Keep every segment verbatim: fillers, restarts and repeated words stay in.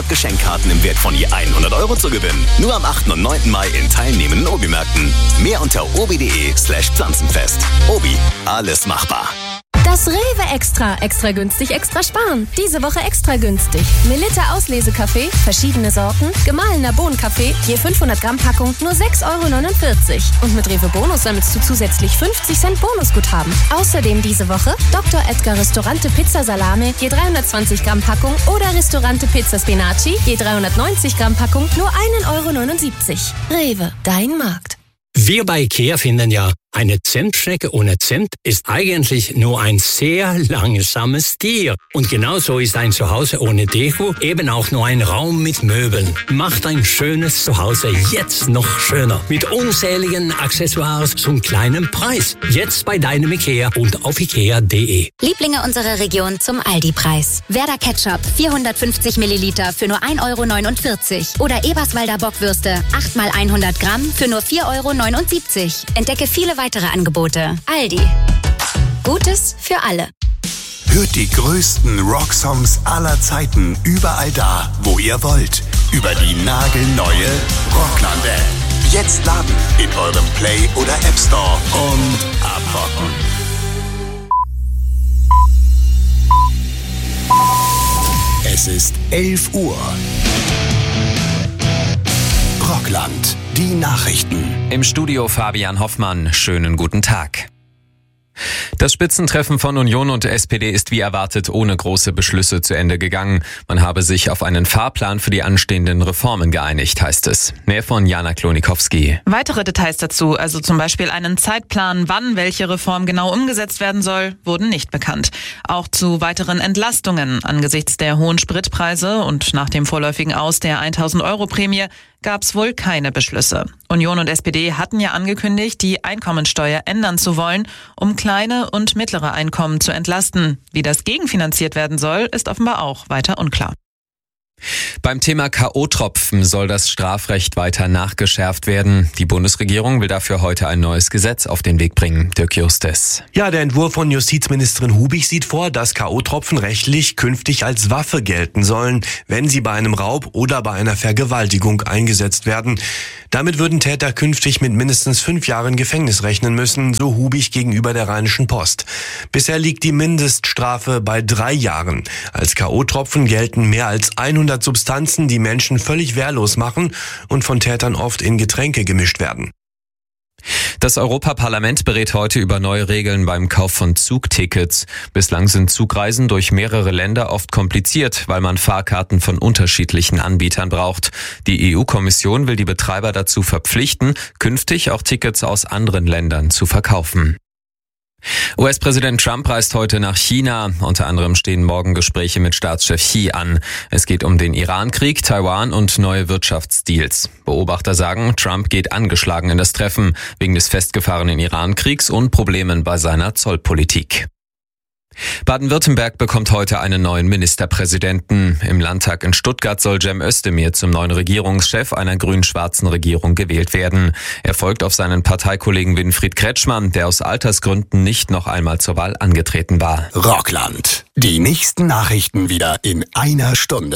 hundert Geschenkkarten im Wert von je hundert Euro zu gewinnen. Nur am achten und neunten Mai in teilnehmenden Obi-Märkten. Mehr unter obi.de slash Pflanzenfest. Obi, alles machbar. Das Rewe Extra. Extra günstig, extra sparen. Diese Woche extra günstig. Melitta Auslesekaffee, verschiedene Sorten, gemahlener Bohnenkaffee, je fünfhundert Gramm Packung, nur sechs Euro neunundvierzig. Und mit Rewe Bonus sammelst du zusätzlich fünfzig Cent Bonusguthaben. Außerdem diese Woche Doktor Edgar Ristorante Pizza Salame, je dreihundertzwanzig Gramm Packung oder Ristorante Pizza Spinaci, je dreihundertneunzig Gramm Packung, nur ein Euro neunundsiebzig. Rewe, dein Markt. Wir bei IKEA finden ja, eine Zimtschnecke ohne Zimt ist eigentlich nur ein sehr langsames Tier. Und genauso ist ein Zuhause ohne Deko eben auch nur ein Raum mit Möbeln. Macht ein schönes Zuhause jetzt noch schöner. Mit unzähligen Accessoires zum kleinen Preis. Jetzt bei deinem IKEA und auf ikea punkt de. Lieblinge unserer Region zum Aldi-Preis. Werder Ketchup, vierhundertfünfzig Milliliter für nur ein Euro neunundvierzig. Oder Eberswalder Bockwürste, acht mal hundert Gramm für nur vier Euro neunundsiebzig. Entdecke viele weitere Angebote. Aldi. Gutes für alle. Hört die größten Rocksongs aller Zeiten überall da, wo ihr wollt. Über die nagelneue Rockland-App. Jetzt laden in eurem Play- oder App Store und abrocken. Es ist elf Uhr. Rockland, die Nachrichten. Im Studio Fabian Hoffmann. Schönen guten Tag. Das Spitzentreffen von Union und S P D ist wie erwartet ohne große Beschlüsse zu Ende gegangen. Man habe sich auf einen Fahrplan für die anstehenden Reformen geeinigt, heißt es. Mehr von Jana Klonikowski. Weitere Details dazu, also zum Beispiel einen Zeitplan, wann welche Reform genau umgesetzt werden soll, wurden nicht bekannt. Auch zu weiteren Entlastungen angesichts der hohen Spritpreise und nach dem vorläufigen Aus der tausend-Euro-Prämie gab es wohl keine Beschlüsse. Union und S P D hatten ja angekündigt, die Einkommensteuer ändern zu wollen, um kleine und mittlere Einkommen zu entlasten. Wie das gegenfinanziert werden soll, ist offenbar auch weiter unklar. Beim Thema K O-Tropfen soll das Strafrecht weiter nachgeschärft werden. Die Bundesregierung will dafür heute ein neues Gesetz auf den Weg bringen. Dirk Justes. Ja, der Entwurf von Justizministerin Hubig sieht vor, dass K O-Tropfen rechtlich künftig als Waffe gelten sollen, wenn sie bei einem Raub oder bei einer Vergewaltigung eingesetzt werden. Damit würden Täter künftig mit mindestens fünf Jahren Gefängnis rechnen müssen, so Hubig gegenüber der Rheinischen Post. Bisher liegt die Mindeststrafe bei drei Jahren. Als K O-Tropfen gelten mehr als hundert Substanzen, die Menschen völlig wehrlos machen und von Tätern oft in Getränke gemischt werden. Das Europaparlament berät heute über neue Regeln beim Kauf von Zugtickets. Bislang sind Zugreisen durch mehrere Länder oft kompliziert, weil man Fahrkarten von unterschiedlichen Anbietern braucht. Die E U-Kommission will die Betreiber dazu verpflichten, künftig auch Tickets aus anderen Ländern zu verkaufen. U S-Präsident Trump reist heute nach China. Unter anderem stehen morgen Gespräche mit Staatschef Xi an. Es geht um den Iran-Krieg, Taiwan und neue Wirtschaftsdeals. Beobachter sagen, Trump geht angeschlagen in das Treffen, wegen des festgefahrenen Iran-Kriegs und Problemen bei seiner Zollpolitik. Baden-Württemberg bekommt heute einen neuen Ministerpräsidenten. Im Landtag in Stuttgart soll Cem Özdemir zum neuen Regierungschef einer grün-schwarzen Regierung gewählt werden. Er folgt auf seinen Parteikollegen Winfried Kretschmann, der aus Altersgründen nicht noch einmal zur Wahl angetreten war. Rockland. Die nächsten Nachrichten wieder in einer Stunde.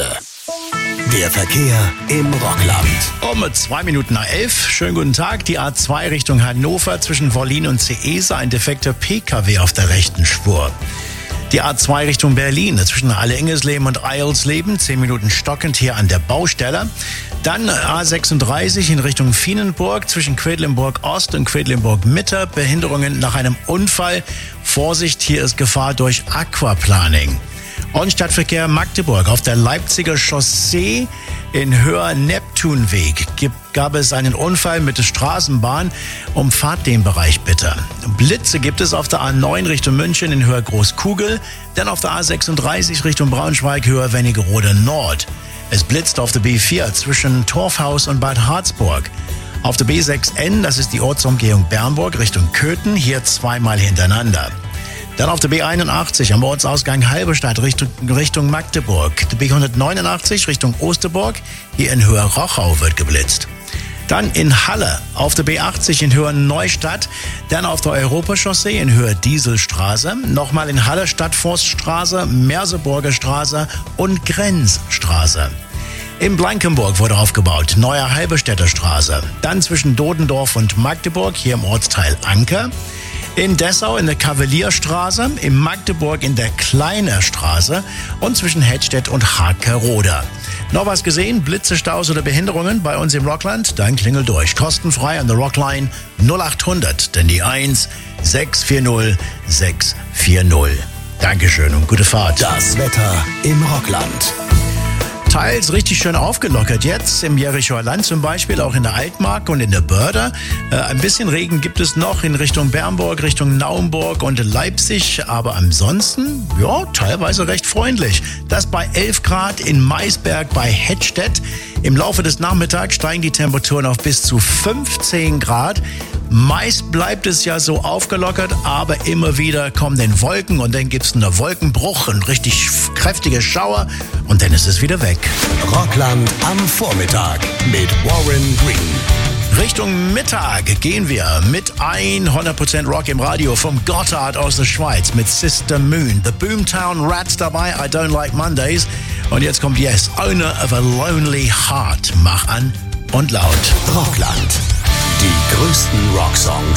Der Verkehr im Rockland. Um zwei Minuten nach elf. Schönen guten Tag. Die A zwei Richtung Hannover zwischen Wollin und Ceesa. Ein defekter P K W auf der rechten Spur. Die A zwei Richtung Berlin zwischen Halle-Ingesleben und Eilsleben. Zehn Minuten stockend hier an der Baustelle. Dann A sechsunddreißig in Richtung Vienenburg zwischen Quedlinburg Ost und Quedlinburg Mitte. Behinderungen nach einem Unfall. Vorsicht, hier ist Gefahr durch Aquaplaning. Und Stadtverkehr Magdeburg auf der Leipziger Chaussee in Höher Neptunweg gab es einen Unfall mit der Straßenbahn. Umfahrt den Bereich bitte. Blitze gibt es auf der A neun Richtung München in Höher Großkugel, dann auf der A sechsunddreißig Richtung Braunschweig Höher Wernigerode Nord. Es blitzt auf der B vier zwischen Torfhaus und Bad Harzburg. Auf der B sechs N, das ist die Ortsumgehung Bernburg Richtung Köthen, hier zweimal hintereinander. Dann auf der B einundachtzig am Ortsausgang Halberstadt Richtung, Richtung Magdeburg. Der B hundertneunundachtzig Richtung Osterburg. Hier in Höher Rochau wird geblitzt. Dann in Halle auf der B achtzig in Höher Neustadt. Dann auf der Europachaussee in Höher Dieselstraße. Nochmal in Halle Stadtforststraße, Merseburger Straße und Grenzstraße. In Blankenburg wurde aufgebaut, neue Halberstädter Straße. Dann zwischen Dodendorf und Magdeburg, hier im Ortsteil Anker. In Dessau in der Kavalierstraße, in Magdeburg in der Kleiner Straße und zwischen Hedstedt und Hakeroda. Noch was gesehen? Blitze, Staus oder Behinderungen bei uns im Rockland? Dann klingel durch. Kostenfrei an der Rockline null achthundert, denn die eins sechs vier null sechs vier null. Dankeschön und gute Fahrt. Das Wetter im Rockland. Teils richtig schön aufgelockert jetzt, im Jerichoer Land zum Beispiel, auch in der Altmark und in der Börder. Äh, ein bisschen Regen gibt es noch in Richtung Bernburg, Richtung Naumburg und Leipzig, aber ansonsten, ja, teilweise recht freundlich. Das bei elf Grad in Maisberg bei Hedstedt. Im Laufe des Nachmittags steigen die Temperaturen auf bis zu fünfzehn Grad. Meist bleibt es ja so aufgelockert, aber immer wieder kommen den Wolken und dann gibt es einen Wolkenbruch, ein richtig kräftiger Schauer und dann ist es wieder weg. Rockland am Vormittag mit Warren Green. Richtung Mittag gehen wir mit hundert Prozent Rock im Radio vom Gotthard aus der Schweiz mit Sister Moon, The Boomtown Rats dabei, I Don't Like Mondays und jetzt kommt Yes, Owner of a Lonely Heart. Mach an und laut. Rockland. Die größten Rocksongs